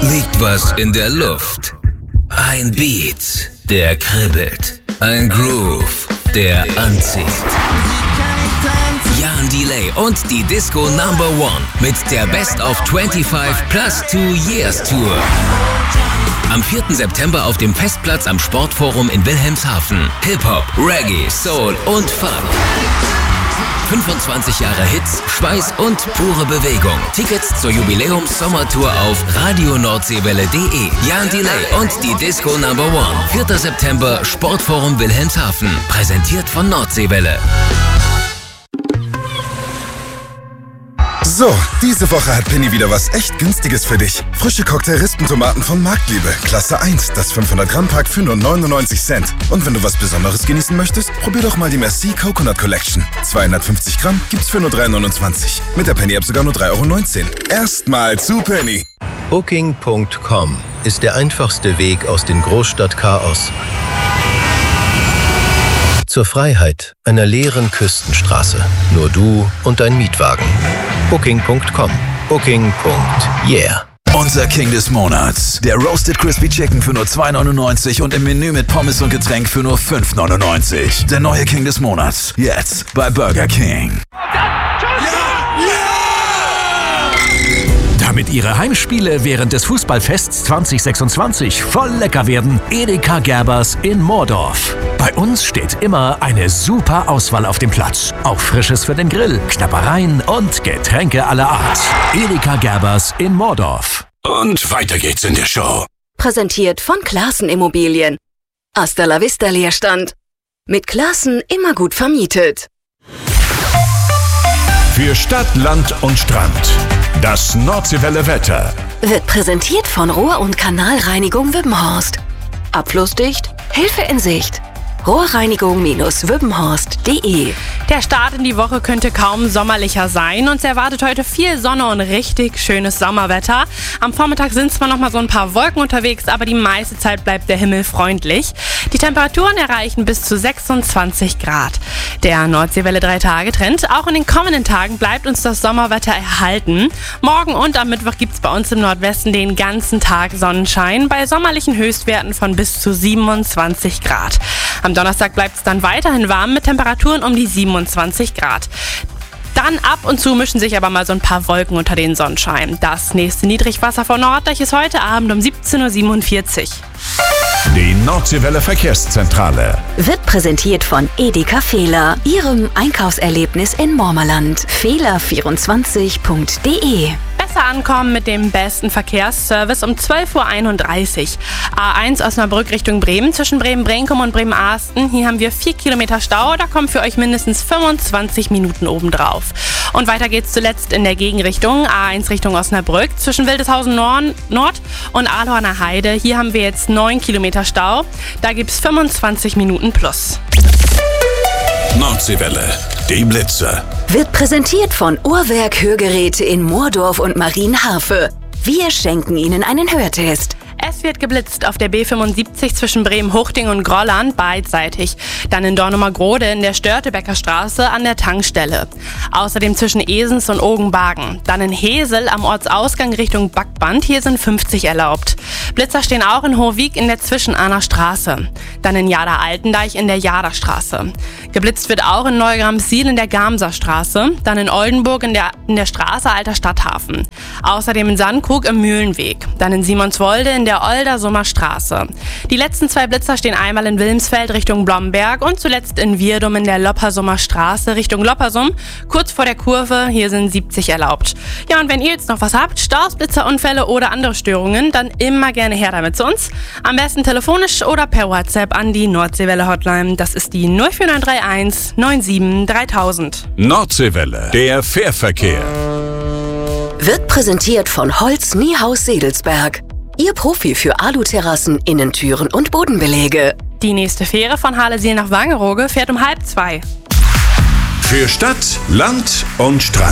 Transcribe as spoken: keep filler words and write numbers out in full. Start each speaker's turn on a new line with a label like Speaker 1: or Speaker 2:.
Speaker 1: liegt was in der Luft. Ein Beat, der kribbelt. Ein Groove, der anzieht. Jan Delay und die Disco Number One mit der Best of fünfundzwanzig plus two Years Tour. Am vierten September auf dem Festplatz am Sportforum in Wilhelmshaven. Hip-Hop, Reggae, Soul und Funk. fünfundzwanzig Jahre Hits, Schweiß und pure Bewegung. Tickets zur Jubiläums-Sommertour auf radio nordseewelle punkt de. Jan Delay und die Disco Number One. vierter September, Sportforum Wilhelmshaven. Präsentiert von Nordseewelle.
Speaker 2: So, diese Woche hat Penny wieder was echt Günstiges für dich. Frische Cocktail-Rispentomaten von Marktliebe. Klasse eins, das fünfhundert Gramm Pack für nur neunundneunzig Cent. Und wenn du was Besonderes genießen möchtest, probier doch mal die Merci Coconut Collection. zweihundertfünfzig Gramm gibt's für nur drei neunundzwanzig. Mit der Penny-App sogar nur drei neunzehn Euro. Erstmal zu Penny.
Speaker 3: Booking Punkt com ist der einfachste Weg aus dem Großstadtchaos zur Freiheit einer leeren Küstenstraße. Nur du und dein Mietwagen. Booking Punkt com. Booking. Yeah.
Speaker 4: Unser King des Monats. Der Roasted Crispy Chicken für nur zwei neunundneunzig und im Menü mit Pommes und Getränk für nur fünf neunundneunzig. Der neue King des Monats. Jetzt bei Burger King.
Speaker 5: Damit Ihre Heimspiele während des Fußballfests zwanzig sechsundzwanzig voll lecker werden, Edeka Gerbers in Moordorf. Bei uns steht immer eine super Auswahl auf dem Platz. Auch Frisches für den Grill, Knabbereien und Getränke aller Art. Edeka Gerbers in Moordorf.
Speaker 6: Und weiter geht's in der Show.
Speaker 7: Präsentiert von Classen Immobilien. Hasta la vista Leerstand. Mit Classen immer gut vermietet.
Speaker 6: Für Stadt, Land und Strand. Das Nordseewelle Wetter.
Speaker 7: Wird präsentiert von Rohr- und Kanalreinigung Wippenhorst. Abflussdicht, Hilfe in Sicht. Rohrreinigung Wippenhorst punkt de.
Speaker 8: Der Start in die Woche könnte kaum sommerlicher sein. Uns erwartet heute viel Sonne und richtig schönes Sommerwetter. Am Vormittag sind zwar noch mal so ein paar Wolken unterwegs, aber die meiste Zeit bleibt der Himmel freundlich. Die Temperaturen erreichen bis zu sechsundzwanzig Grad. Der Nordseewelle drei Tage Trend. Auch in den kommenden Tagen bleibt uns das Sommerwetter erhalten. Morgen und am Mittwoch gibt es bei uns im Nordwesten den ganzen Tag Sonnenschein bei sommerlichen Höchstwerten von bis zu siebenundzwanzig Grad. Am Donnerstag bleibt es dann weiterhin warm mit Temperaturen um die siebenundzwanzig Grad. Dann ab und zu mischen sich aber mal so ein paar Wolken unter den Sonnenschein. Das nächste Niedrigwasser vor Norddeich ist heute Abend um siebzehn Uhr siebenundvierzig.
Speaker 6: Die Nordseewelle Verkehrszentrale.
Speaker 7: Wird präsentiert von Edeka Fehler, Ihrem Einkaufserlebnis in Mormerland. Fehler vierundzwanzig punkt de.
Speaker 8: Besser ankommen mit dem besten Verkehrsservice um zwölf Uhr einunddreißig. A eins Osnabrück Richtung Bremen zwischen Bremen-Brenkum und Bremen-Ahsten. Hier haben wir vier Kilometer Stau. Da kommen für euch mindestens fünfundzwanzig Minuten obendrauf. Und weiter geht's zuletzt in der Gegenrichtung. A eins Richtung Osnabrück zwischen Wildeshausen Nord und Ahlhorner Heide. Hier haben wir jetzt neun Kilometer Stau. Da gibt's fünfundzwanzig Minuten plus.
Speaker 6: Nordseewelle, die Blitze.
Speaker 7: Wird präsentiert von Uhrwerk Hörgeräte in Moordorf und Marienhafe. Wir schenken Ihnen einen Hörtest.
Speaker 8: Es wird geblitzt auf der B fünfundsiebzig zwischen Bremen-Huchting und Grolland beidseitig. Dann in Dornumergrode in der Störtebecker Straße an der Tankstelle. Außerdem zwischen Esens und Ogenbagen. Dann in Hesel am Ortsausgang Richtung Backband. Hier sind fünfzig erlaubt. Blitzer stehen auch in Hohwig in der Zwischenahner Straße. Dann in Jada-Altendeich in der Jada-Straße. Geblitzt wird auch in Neugram-Siel in der Gamser Straße. Dann in Oldenburg in der, in der Straße Alter Stadthafen. Außerdem in Sandkrug im Mühlenweg. Dann in Simonswolde in der Oldersummer Straße. Die letzten zwei Blitzer stehen einmal in Wilmsfeld Richtung Blomberg und zuletzt in Wirdum in der Loppersummer Straße Richtung Loppersum, kurz vor der Kurve. Hier sind siebzig erlaubt. Ja, und wenn ihr jetzt noch was habt, Staus, Blitzerunfälle oder andere Störungen, dann immer gerne her damit zu uns. Am besten telefonisch oder per WhatsApp an die Nordseewelle Hotline. Das ist die null vier neun drei eins neun sieben dreitausend.
Speaker 6: Nordseewelle, der Fährverkehr.
Speaker 7: Wird präsentiert von Holz Niehaus Sedelsberg. Ihr Profi für Aluterrassen, Innentüren und Bodenbeläge.
Speaker 8: Die nächste Fähre von Halesiel nach Wangerooge fährt um halb zwei.
Speaker 6: Für Stadt, Land und Strand.